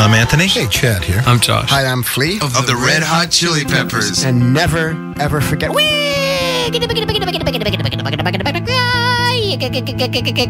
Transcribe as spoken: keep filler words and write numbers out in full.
I'm Anthony. Hey, Chad here. I'm Josh. Hi, I'm Flea. Of, of the Red Hot Chili Peppers. And never, ever forget.